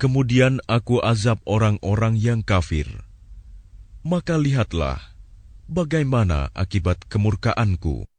kemudian aku azab orang-orang yang kafir. Maka lihatlah bagaimana akibat kemurkaanku.